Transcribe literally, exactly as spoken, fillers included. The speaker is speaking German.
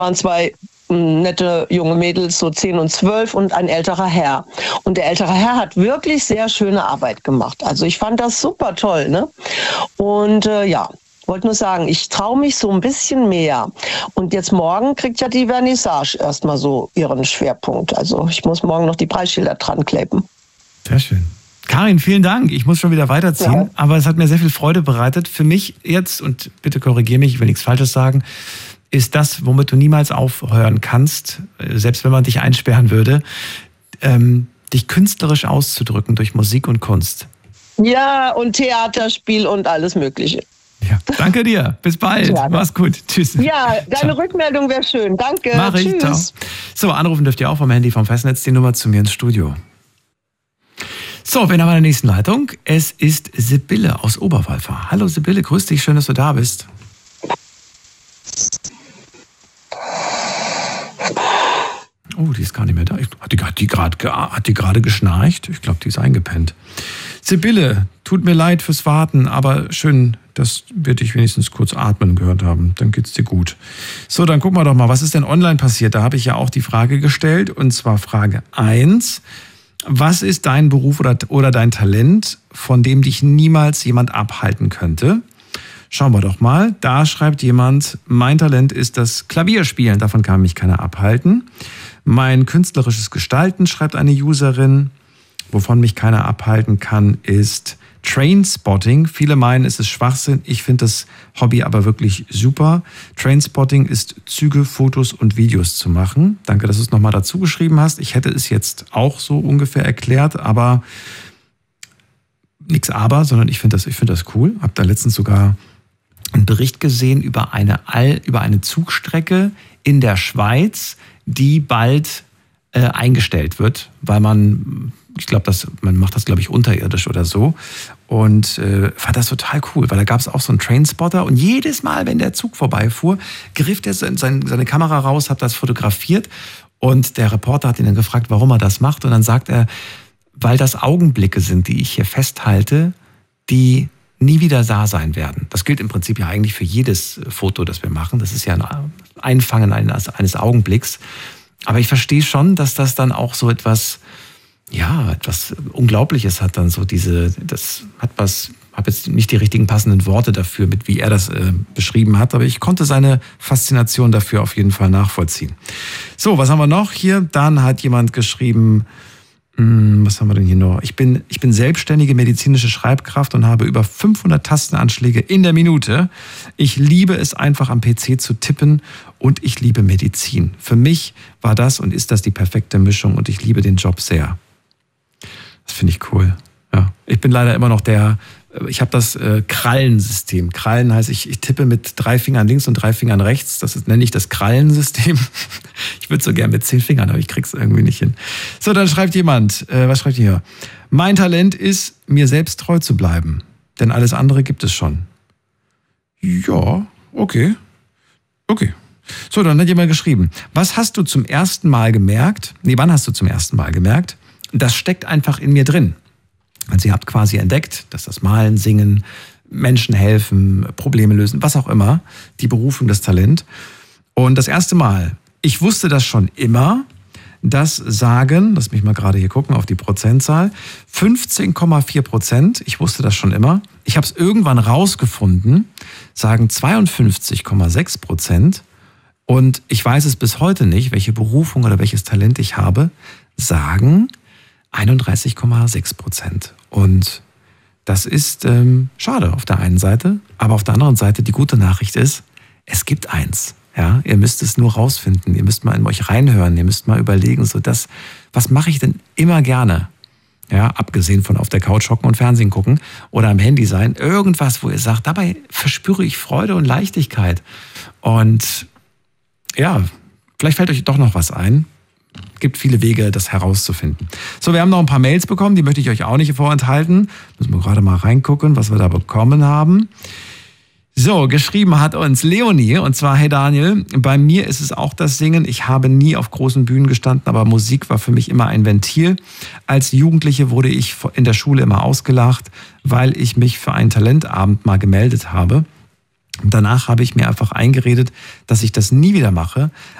waren zwei nette junge Mädels, so zehn und zwölf und ein älterer Herr. Und der ältere Herr hat wirklich sehr schöne Arbeit gemacht. Also ich fand das super toll, ne? Und äh, ja, wollte nur sagen, ich traue mich so ein bisschen mehr. Und jetzt morgen kriegt ja die Vernissage erstmal so ihren Schwerpunkt. Also ich muss morgen noch die Preisschilder dran kleben. Sehr schön. Karin, vielen Dank. Ich muss schon wieder weiterziehen, ja. Aber es hat mir sehr viel Freude bereitet. Für mich jetzt, und bitte korrigiere mich, ich will nichts Falsches sagen, ist das, womit du niemals aufhören kannst, selbst wenn man dich einsperren würde, ähm, dich künstlerisch auszudrücken durch Musik und Kunst. Ja, und Theaterspiel und alles Mögliche. Ja, danke dir. Bis bald. Ja, mach's gut. Tschüss. Ja, deine Ciao. Rückmeldung wäre schön. Danke. Mach ich. Tschüss. Ciao. So, anrufen dürft ihr auch vom Handy, vom Festnetz, die Nummer zu mir ins Studio. So, wir haben eine nächste Leitung. Es ist Sibylle aus Oberwalfer. Hallo Sibylle, grüß dich. Schön, dass du da bist. Oh, die ist gar nicht mehr da. Hat die, hat die gerade hat die gerade geschnarcht? Ich glaube, die ist eingepennt. Sibylle, tut mir leid fürs Warten, aber schön, dass wir dich wenigstens kurz atmen gehört haben. Dann geht's dir gut. So, dann gucken wir doch mal, was ist denn online passiert? Da habe ich ja auch die Frage gestellt, und zwar Frage eins. Was ist dein Beruf oder, oder dein Talent, von dem dich niemals jemand abhalten könnte? Schauen wir doch mal. Da schreibt jemand, mein Talent ist das Klavierspielen. Davon kann mich keiner abhalten. Mein künstlerisches Gestalten, schreibt eine Userin. Wovon mich keiner abhalten kann, ist Trainspotting. Viele meinen, es ist Schwachsinn. Ich finde das Hobby aber wirklich super. Trainspotting ist Züge, Fotos und Videos zu machen. Danke, dass du es nochmal dazu geschrieben hast. Ich hätte es jetzt auch so ungefähr erklärt, aber nichts aber, sondern ich finde das, ich finde das cool. Habe da letztens sogar einen Bericht gesehen über eine, All, über eine Zugstrecke in der Schweiz, die bald äh, eingestellt wird, weil man, ich glaube, das, man macht das, glaube ich, unterirdisch oder so. Und äh, fand das total cool, weil da gab es auch so einen Trainspotter und jedes Mal, wenn der Zug vorbeifuhr, griff der sein, seine Kamera raus, hat das fotografiert und der Reporter hat ihn dann gefragt, warum er das macht, und dann sagt er, weil das Augenblicke sind, die ich hier festhalte, die nie wieder da sein werden. Das gilt im Prinzip ja eigentlich für jedes Foto, das wir machen. Das ist ja ein Einfangen eines, eines Augenblicks. Aber ich verstehe schon, dass das dann auch so etwas, ja, etwas Unglaubliches hat dann so diese, das hat was, habe jetzt nicht die richtigen passenden Worte dafür, mit wie er das äh, beschrieben hat, aber ich konnte seine Faszination dafür auf jeden Fall nachvollziehen. So, was haben wir noch hier? Dann hat jemand geschrieben, was haben wir denn hier noch? Ich bin, ich bin selbstständige medizinische Schreibkraft und habe über fünfhundert Tastenanschläge in der Minute. Ich liebe es einfach am P C zu tippen und ich liebe Medizin. Für mich war das und ist das die perfekte Mischung und ich liebe den Job sehr. Das finde ich cool. Ja. Ich bin leider immer noch der, ich habe das äh, Krallensystem. Krallen heißt, ich, ich tippe mit drei Fingern links und drei Fingern rechts. Das ist, nenne ich das Krallensystem. Ich würde so gern mit zehn Fingern, aber ich krieg's irgendwie nicht hin. So, dann schreibt jemand, äh, was schreibt ihr hier? Mein Talent ist, mir selbst treu zu bleiben. Denn alles andere gibt es schon. Ja, okay. Okay. So, dann hat jemand geschrieben, was hast du zum ersten Mal gemerkt? Nee, wann hast du zum ersten Mal gemerkt? Das steckt einfach in mir drin. Also ihr habt quasi entdeckt, dass das Malen, Singen, Menschen helfen, Probleme lösen, was auch immer, die Berufung, das Talent. Und das erste Mal, ich wusste das schon immer, das sagen, lass mich mal gerade hier gucken auf die Prozentzahl, fünfzehn Komma vier Prozent, ich wusste das schon immer. Ich habe es irgendwann rausgefunden, sagen zweiundfünfzig Komma sechs Prozent. Und ich weiß es bis heute nicht, welche Berufung oder welches Talent ich habe, sagen einunddreißig Komma sechs Prozent. Und das ist ähm, schade auf der einen Seite, aber auf der anderen Seite die gute Nachricht ist, es gibt eins. Ja, ihr müsst es nur rausfinden, ihr müsst mal in euch reinhören, ihr müsst mal überlegen, so das, was mache ich denn immer gerne? Ja, abgesehen von auf der Couch hocken und Fernsehen gucken oder am Handy sein, irgendwas, wo ihr sagt, dabei verspüre ich Freude und Leichtigkeit. Und ja, vielleicht fällt euch doch noch was ein. Es gibt viele Wege, das herauszufinden. So, wir haben noch ein paar Mails bekommen, die möchte ich euch auch nicht vorenthalten. Müssen wir gerade mal reingucken, was wir da bekommen haben. So, geschrieben hat uns Leonie, und zwar, hey Daniel, bei mir ist es auch das Singen. Ich habe nie auf großen Bühnen gestanden, aber Musik war für mich immer ein Ventil. Als Jugendliche wurde ich in der Schule immer ausgelacht, weil ich mich für einen Talentabend mal gemeldet habe. Danach habe ich mir einfach eingeredet, dass ich das nie wieder mache.